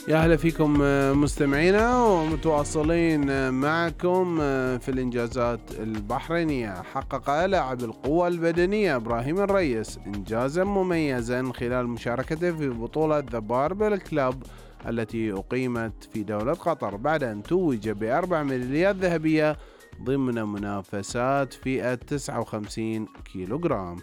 يا أهلا فيكم مستمعينا ومتواصلين معكم في الإنجازات البحرينية. حقق لاعب القوة البدنية إبراهيم الريس إنجازا مميزا خلال مشاركته في بطولة ذا باربل كلاب التي أقيمت في دولة قطر بعد أن توج ب4 ميداليات ذهبية ضمن منافسات فئة 59 كيلوغرام.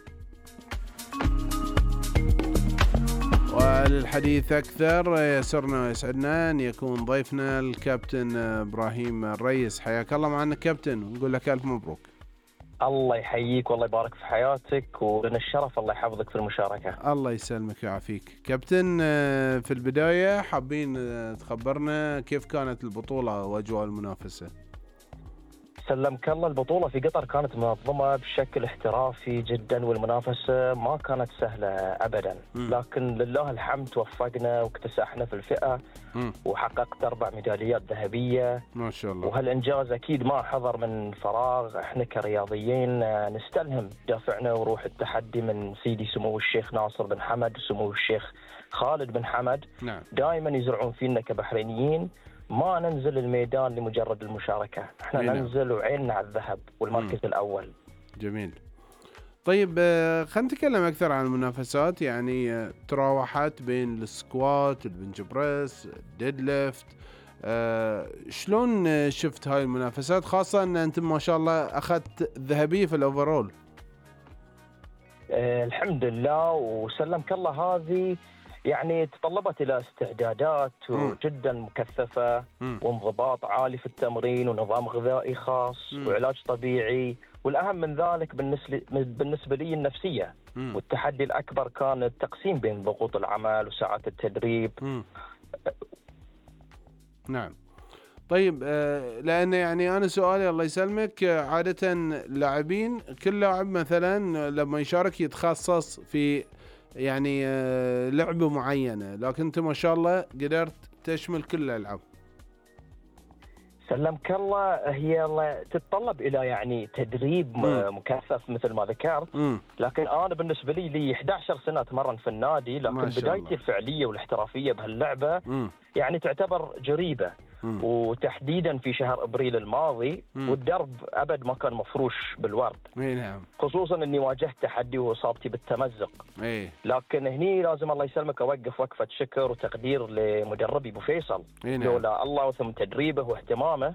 وللحديث أكثر يسرنا ويسعدنا أن يكون ضيفنا الكابتن إبراهيم الريس. حياك الله معنا كابتن ونقول لك ألف مبروك. الله يحييك والله يبارك في حياتك ولنا الشرف، الله يحفظك في المشاركة. الله يسلمك ويعافيك كابتن. في البداية حابين تخبرنا كيف كانت البطولة وأجواء المنافسة. سلمك الله. البطولة في قطر كانت منظمة بشكل احترافي جدا والمنافسة ما كانت سهلة أبدا، لكن لله الحمد توفقنا واكتسحنا في الفئة وحققت 4 ميداليات ذهبية ما شاء الله. وهالإنجاز أكيد ما حضر من فراغ. احنا كرياضيين نستلهم دافعنا وروح التحدي من سيدي سمو الشيخ ناصر بن حمد وسمو الشيخ خالد بن حمد. نعم. دائما يزرعون فينا كبحرينيين ما ننزل الميدان لمجرد المشاركة، احنا ننزل وعيننا على الذهب والمركز الأول. جميل. طيب خلينا نتكلم أكثر عن المنافسات، يعني تراوحات بين السكوات، البنج بريس، الديد ليفت. شلون شفت هاي المنافسات، خاصة أن أنت ما شاء الله أخذت ذهبية في الأوفرول؟ الحمد لله وسلمك الله. هذه يعني تطلبت إلى استعدادات جدا مكثفة وانضباط عالي في التمرين ونظام غذائي خاص وعلاج طبيعي، والأهم من ذلك بالنسبة لي النفسية. والتحدي الأكبر كان التقسيم بين ضغوط العمل وساعات التدريب. نعم. طيب لأن يعني أنا سؤالي الله يسلمك، عادة اللاعبين كل لاعب مثلا لما يشارك يتخصص في يعني لعبة معينة، لكن أنت ما شاء الله قدرت تشمل كل الألعاب. سلمك الله. هي تتطلب إلى يعني تدريب مكثف مثل ما ذكرت، لكن أنا بالنسبة لي 11 سنة أتمرن في النادي، لكن بدايتي الفعلية والاحترافية بهاللعبة يعني تعتبر جريبة. وتحديدا في شهر أبريل الماضي والدرب أبد ما كان مفروش بالورد. نعم. خصوصا أني واجهت تحدي وإصابتي بالتمزق. لكن هني لازم الله يسلمك أوقف وقفة شكر وتقدير لمدربي أبو فيصل. نعم. لولا الله وثم تدريبه واهتمامه